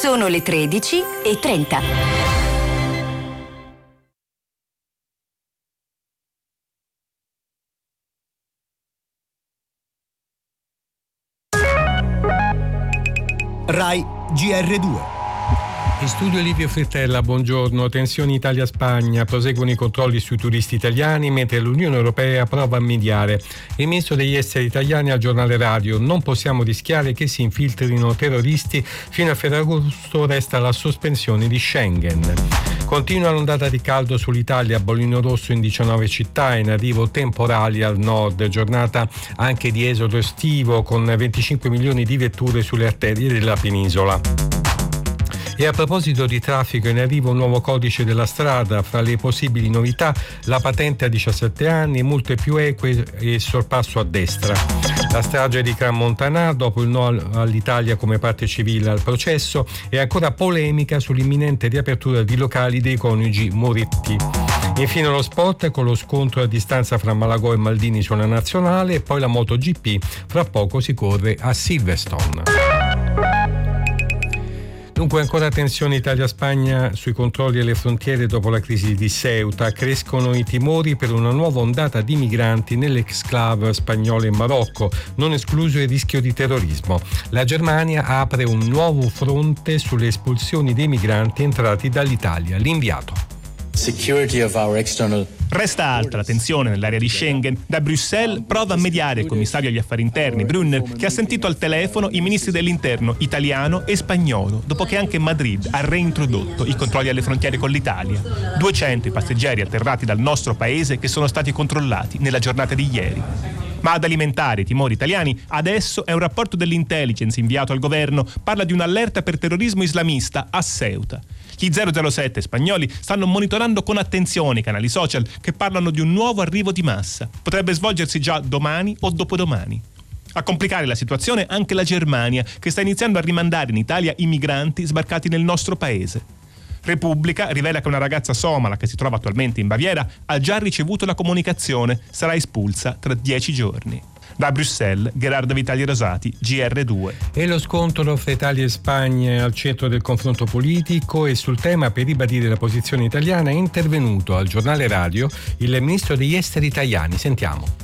Sono le 13:30. Rai GR2. In studio Livio Frittella, buongiorno. Tensioni Italia-Spagna, proseguono i controlli sui turisti italiani mentre l'Unione Europea prova a mediare. Il ministro degli esteri italiani al giornale radio: non possiamo rischiare che si infiltrino terroristi, fino a Ferragosto resta la sospensione di Schengen. Continua l'ondata di caldo sull'Italia, bollino rosso in 19 città, in arrivo temporali al nord, giornata anche di esodo estivo con 25 milioni di vetture sulle arterie della penisola. E a proposito di traffico, in arrivo un nuovo codice della strada. Fra le possibili novità, la patente a 17 anni, multe più eque e sorpasso a destra. La strage di Crans-Montana, dopo il no all'Italia come parte civile al processo, e ancora polemica sull'imminente riapertura di locali dei coniugi Moretti. Infine lo sport con lo scontro a distanza fra Malagò e Maldini sulla nazionale, e poi la MotoGP, fra poco si corre a Silverstone. Dunque ancora tensione Italia-Spagna sui controlli alle frontiere dopo la crisi di Ceuta. Crescono i timori per una nuova ondata di migranti nell'exclave spagnola in Marocco, non escluso il rischio di terrorismo. La Germania apre un nuovo fronte sulle espulsioni dei migranti entrati dall'Italia. L'inviato. Resta alta la tensione nell'area di Schengen. Da Bruxelles prova a mediare il commissario agli affari interni Brunner, che ha sentito al telefono i ministri dell'interno italiano e spagnolo, dopo che anche Madrid ha reintrodotto i controlli alle frontiere con l'Italia. 200 i passeggeri atterrati dal nostro paese che sono stati controllati nella giornata di ieri. Ma ad alimentare i timori italiani adesso è un rapporto dell'intelligence inviato al governo, parla di un'allerta per terrorismo islamista a Ceuta. Gli 007 spagnoli stanno monitorando con attenzione i canali social che parlano di un nuovo arrivo di massa. Potrebbe svolgersi già domani o dopodomani. A complicare la situazione anche la Germania, che sta iniziando a rimandare in Italia i migranti sbarcati nel nostro paese. Repubblica rivela che una ragazza somala che si trova attualmente in Baviera ha già ricevuto la comunicazione, sarà espulsa tra 10 giorni. Da Bruxelles, Gerardo Vitali Rosati, GR2. E lo scontro fra Italia e Spagna è al centro del confronto politico, e sul tema, per ribadire la posizione italiana, è intervenuto al giornale radio il ministro degli esteri italiani. Sentiamo.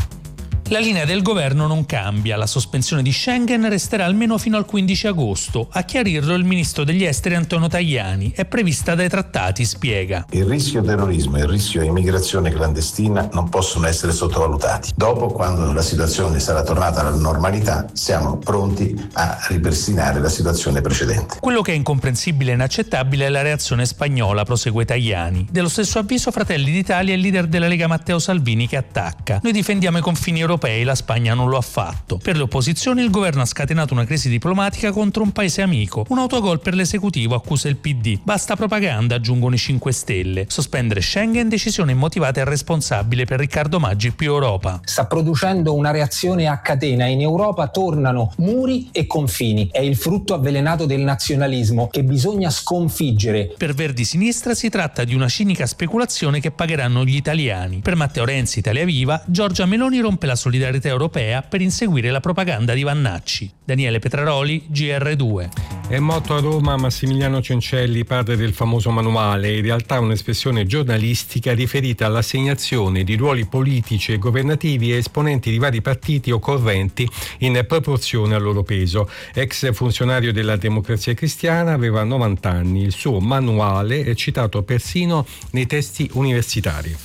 La linea del governo non cambia, la sospensione di Schengen resterà almeno fino al 15 agosto. A chiarirlo il ministro degli esteri Antonio Tajani: è prevista dai trattati, spiega. Il rischio terrorismo e il rischio immigrazione clandestina non possono essere sottovalutati. Dopo, quando la situazione sarà tornata alla normalità, siamo pronti a ripristinare la situazione precedente. Quello che è incomprensibile e inaccettabile è la reazione spagnola, prosegue Tajani. Dello stesso avviso Fratelli d'Italia e il leader della Lega Matteo Salvini, che attacca: noi difendiamo i confini europei, la Spagna non lo ha fatto. Per le opposizioni il governo ha scatenato una crisi diplomatica contro un paese amico. Un autogol per l'esecutivo, accusa il PD. Basta propaganda, aggiungono i 5 Stelle. Sospendere Schengen, decisione immotivata e responsabile per Riccardo Maggi, più Europa. Sta producendo una reazione a catena. In Europa tornano muri e confini. È il frutto avvelenato del nazionalismo che bisogna sconfiggere. Per Verdi Sinistra si tratta di una cinica speculazione che pagheranno gli italiani. Per Matteo Renzi, Italia Viva, Giorgia Meloni rompe la solidarietà europea per inseguire la propaganda di Vannacci. Daniele Petraroli, GR2. È morto a Roma Massimiliano Cencelli, padre del famoso manuale, in realtà un'espressione giornalistica riferita all'assegnazione di ruoli politici e governativi a esponenti di vari partiti o correnti in proporzione al loro peso. Ex funzionario della Democrazia Cristiana, aveva 90 anni. Il suo manuale è citato persino nei testi universitari.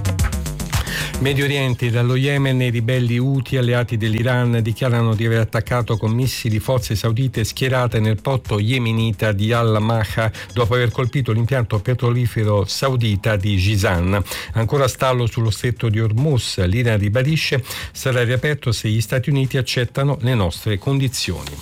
Medio Oriente, dallo Yemen i ribelli Houthi alleati dell'Iran dichiarano di aver attaccato con missili forze saudite schierate nel porto yemenita di Al-Maha dopo aver colpito l'impianto petrolifero saudita di Jizan. Ancora stallo sullo stretto di Hormuz, l'Iran ribadisce sarà riaperto se gli Stati Uniti accettano le nostre condizioni.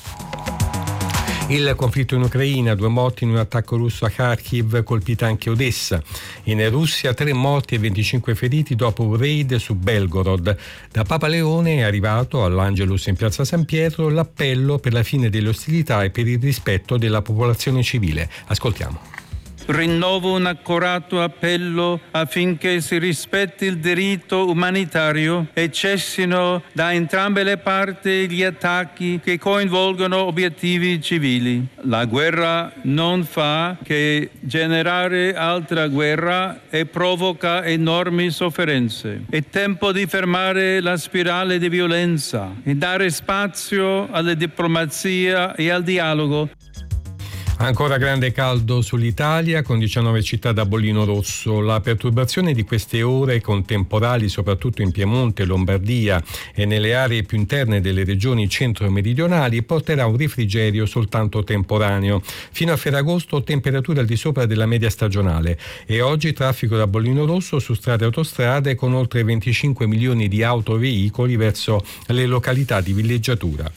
Il conflitto in Ucraina, 2 morti in un attacco russo a Kharkiv, colpita anche Odessa. In Russia 3 morti e 25 feriti dopo un raid su Belgorod. Da Papa Leone è arrivato all'Angelus in piazza San Pietro l'appello per la fine delle ostilità e per il rispetto della popolazione civile. Ascoltiamo. rinnovo un accorato appello affinché si rispetti il diritto umanitario e cessino da entrambe le parti gli attacchi che coinvolgono obiettivi civili. La guerra non fa che generare altra guerra e provoca enormi sofferenze. È tempo di fermare la spirale di violenza e dare spazio alla diplomazia e al dialogo. Ancora grande caldo sull'Italia con 19 città da bollino rosso. La perturbazione di queste ore con temporali soprattutto in Piemonte, Lombardia e nelle aree più interne delle regioni centro-meridionali porterà un refrigerio soltanto temporaneo. Fino a Ferragosto temperature al di sopra della media stagionale e oggi traffico da bollino rosso su strade e autostrade con oltre 25 milioni di autoveicoli verso le località di villeggiatura.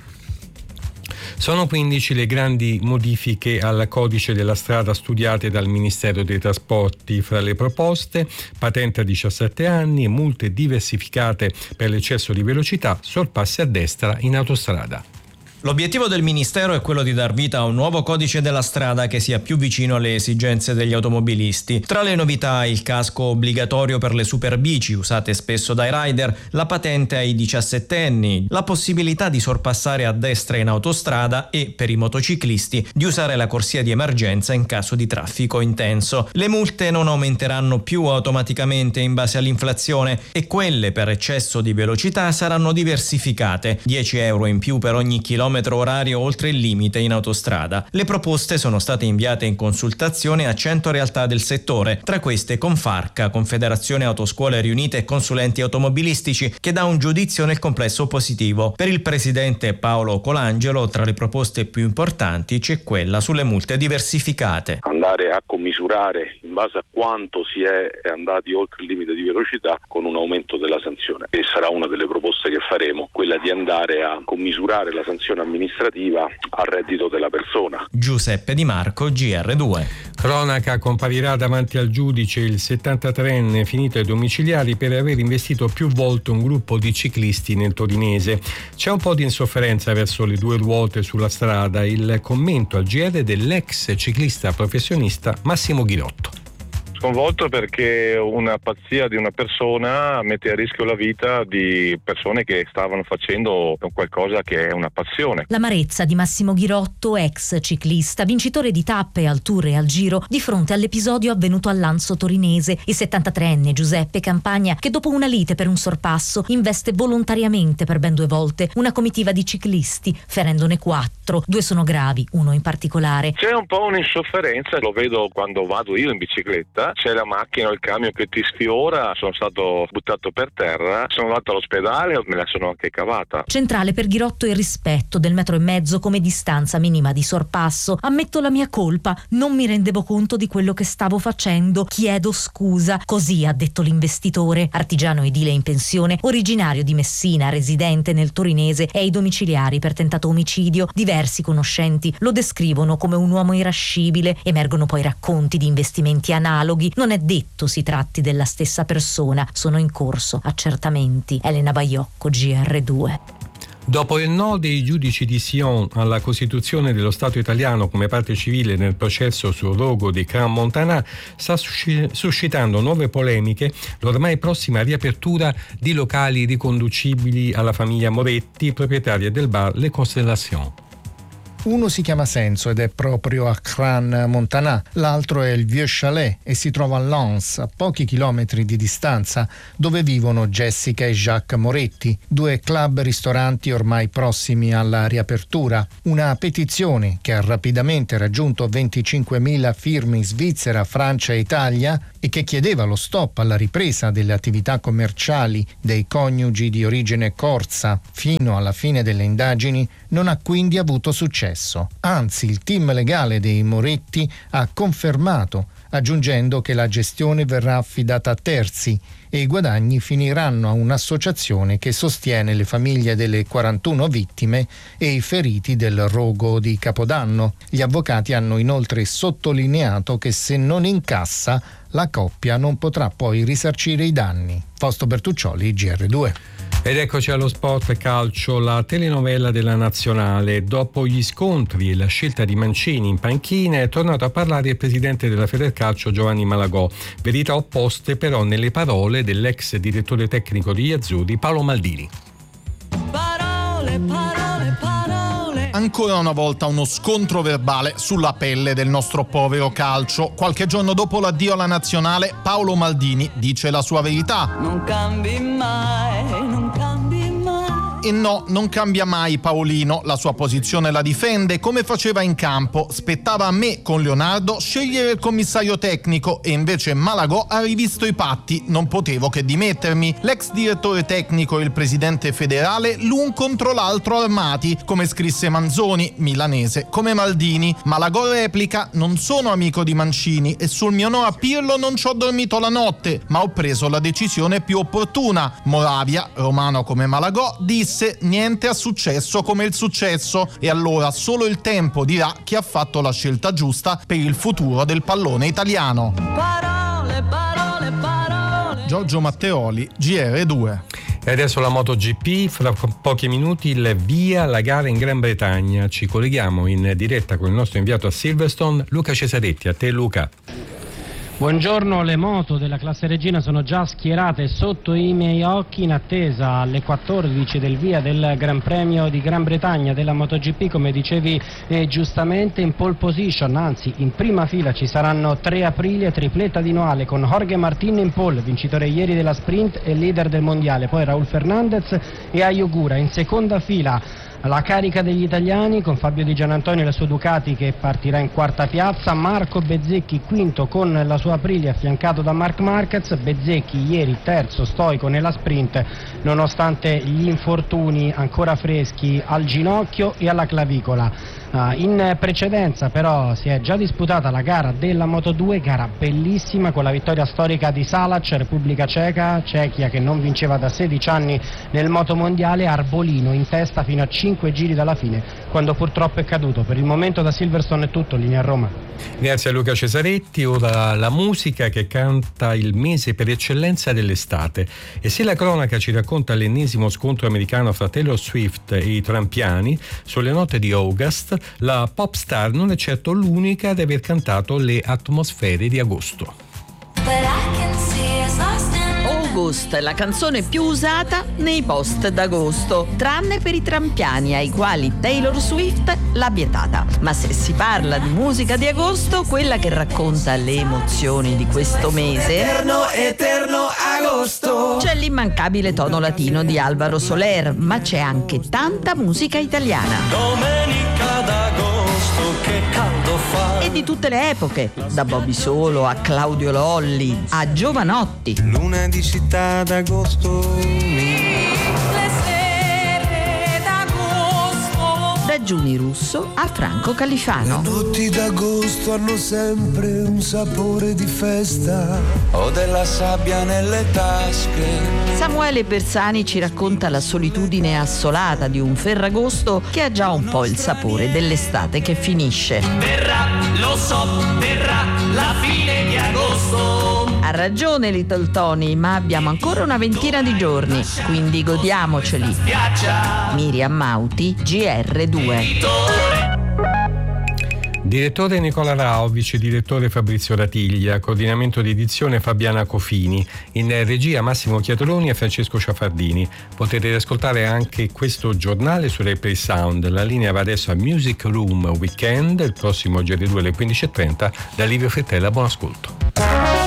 Sono 15 le grandi modifiche al codice della strada studiate dal Ministero dei Trasporti. Fra le proposte, patente a 17 anni, multe diversificate per l'eccesso di velocità, sorpassi a destra in autostrada. L'obiettivo del Ministero è quello di dar vita a un nuovo codice della strada che sia più vicino alle esigenze degli automobilisti. Tra le novità il casco obbligatorio per le superbici usate spesso dai rider, la patente ai 17enni, la possibilità di sorpassare a destra in autostrada e, per i motociclisti, di usare la corsia di emergenza in caso di traffico intenso. Le multe non aumenteranno più automaticamente in base all'inflazione e quelle per eccesso di velocità saranno diversificate, 10 euro in più per ogni chilometro orario oltre il limite in autostrada. Le proposte sono state inviate in consultazione a 100 realtà del settore, tra queste Confarca, Confederazione Autoscuole Riunite e Consulenti Automobilistici, che dà un giudizio nel complesso positivo. Per il presidente Paolo Colangelo, tra le proposte più importanti c'è quella sulle multe diversificate. Andare a commisurare in base a quanto si è andati oltre il limite di velocità con un aumento della sanzione, e sarà una delle proposte che faremo, quella di andare a commisurare la sanzione amministrativa al reddito della persona. Giuseppe Di Marco, GR2. Cronaca: comparirà davanti al giudice il 73enne finito ai domiciliari per aver investito più volte un gruppo di ciclisti nel torinese. C'è un po' di insofferenza verso le due ruote sulla strada. Il commento al GR dell'ex ciclista professionista Massimo Ghirotto. Sconvolto perché una pazzia di una persona mette a rischio la vita di persone che stavano facendo qualcosa che è una passione. L'amarezza di Massimo Ghirotto, ex ciclista, vincitore di tappe al Tour e al Giro, di fronte all'episodio avvenuto all'Anso torinese. Il 73enne Giuseppe Campagna, che dopo una lite per un sorpasso investe volontariamente per ben 2 volte una comitiva di ciclisti, ferendone 4. 2 sono gravi, uno in particolare. C'è un po' un'insofferenza, lo vedo quando vado io in bicicletta. C'è la macchina o il camion che ti sfiora, sono stato buttato per terra, sono andato all'ospedale e me la sono anche cavata. Centrale per Ghirotto il rispetto del 1,5 metri come distanza minima di sorpasso. Ammetto la mia colpa, non mi rendevo conto di quello che stavo facendo, chiedo scusa. Così ha detto l'investitore, artigiano edile in pensione, originario di Messina, residente nel torinese e ai domiciliari per tentato omicidio. Diversi conoscenti lo descrivono come un uomo irascibile, emergono poi racconti di investimenti analoghi. Non è detto si tratti della stessa persona, sono in corso accertamenti. Elena Baiocco, GR2. Dopo il no dei giudici di Sion alla costituzione dello Stato italiano come parte civile nel processo sul rogo di Crans-Montana, sta suscitando nuove polemiche l'ormai prossima riapertura di locali riconducibili alla famiglia Moretti, proprietaria del bar Le Constellation. Uno si chiama Senso ed è proprio a Crans-Montana, l'altro è il Vieux Chalet e si trova a Lens, a pochi chilometri di distanza, dove vivono Jessica e Jacques Moretti, 2 club-ristoranti ormai prossimi alla riapertura. Una petizione che ha rapidamente raggiunto 25.000 firme in Svizzera, Francia e Italia e che chiedeva lo stop alla ripresa delle attività commerciali dei coniugi di origine corsa fino alla fine delle indagini, non ha quindi avuto successo. Anzi, il team legale dei Moretti ha confermato, aggiungendo che la gestione verrà affidata a terzi e i guadagni finiranno a un'associazione che sostiene le famiglie delle 41 vittime e i feriti del rogo di Capodanno. Gli avvocati hanno inoltre sottolineato che se non incassa, la coppia non potrà poi risarcire i danni. Fausto Bertuccioli, GR2. Ed eccoci allo sport calcio, la telenovela della Nazionale. Dopo gli scontri e la scelta di Mancini in panchina è tornato a parlare il presidente della Federcalcio Giovanni Malagò. Verità opposte però nelle parole dell'ex direttore tecnico degli azzurri Paolo Maldini. Parole, parole, parole. Ancora una volta uno scontro verbale sulla pelle del nostro povero calcio. Qualche giorno dopo l'addio alla Nazionale, Paolo Maldini dice la sua verità. Non cambi mai, non cambi mai. E no, non cambia mai Paolino, la sua posizione la difende come faceva in campo. Spettava a me con Leonardo scegliere il commissario tecnico e invece Malagò ha rivisto i patti, non potevo che dimettermi. L'ex direttore tecnico e il presidente federale l'un contro l'altro armati, come scrisse Manzoni, milanese come Maldini. Malagò replica: non sono amico di Mancini e sul mio no a Pirlo non ci ho dormito la notte, ma ho preso la decisione più opportuna. Moravia, romano come Malagò, disse: niente ha successo come il successo, e allora solo il tempo dirà chi ha fatto la scelta giusta per il futuro del pallone italiano. Parole, parole, parole. Giorgio Matteoli, GR2. E adesso la MotoGP, fra pochi minuti il via la gara in Gran Bretagna. Ci colleghiamo in diretta con il nostro inviato a Silverstone, Luca Cesaretti. A te Luca. Buongiorno, le moto della classe regina sono già schierate sotto i miei occhi in attesa alle 14 del via del Gran Premio di Gran Bretagna della MotoGP, come dicevi giustamente in pole position, anzi in prima fila ci saranno 3 Aprilia, tripletta di Noale con Jorge Martin in pole, vincitore ieri della sprint e leader del mondiale, poi Raúl Fernandez e Ayogura. In seconda fila la carica degli italiani con Fabio Di Gianantonio e la sua Ducati che partirà in quarta piazza, Marco Bezzecchi quinto con la sua Aprilia affiancato da Marc Marquez. Bezzecchi ieri terzo stoico nella sprint nonostante gli infortuni ancora freschi al ginocchio e alla clavicola. In precedenza però si è già disputata la gara della Moto2, gara bellissima con la vittoria storica di Salac, Repubblica Ceca, Cechia che non vinceva da 16 anni nel motomondiale, Arbolino in testa fino a 5 giri dalla fine quando purtroppo è caduto. Per il momento da Silverstone è tutto, linea a Roma. Grazie a Luca Cesaretti. Ora la musica che canta il mese per eccellenza dell'estate, e se la cronaca ci racconta l'ennesimo scontro americano fra Taylor Swift e i Trampiani sulle note di August, la pop star non è certo l'unica ad aver cantato le atmosfere di agosto. August, la canzone più usata nei post d'agosto, tranne per i Trampiani ai quali Taylor Swift l'ha vietata. Ma se si parla di musica di agosto, quella che racconta le emozioni di questo mese, Eterno agosto, c'è l'immancabile tono latino di Alvaro Soler, ma c'è anche tanta musica italiana. domenica d'agosto, che caldo fa. E di tutte le epoche, da Bobby Solo a Claudio Lolli a Giovanotti. Luna di città d'agosto. Le sere d'agosto. Da Giuni Russo a Franco Califano. Le notti d'agosto hanno sempre un sapore di festa. Ho della sabbia nelle tasche. Samuele Bersani ci racconta la solitudine assolata di un Ferragosto che ha già un po' il sapore dell'estate che finisce. Verrà, lo so, verrà la fine di agosto. Ha ragione Little Tony, ma abbiamo ancora una ventina di giorni, quindi godiamoceli. Miriam Mauti, GR2. Direttore Nicola Rao, vice direttore Fabrizio Ratiglia, coordinamento di edizione Fabiana Cofini, in regia Massimo Chiatroni e Francesco Ciaffardini. Potete ascoltare anche questo giornale su Replay Sound. La linea va adesso a Music Room Weekend, il prossimo GR2 alle 15.30. Da Livio Frettella, buon ascolto.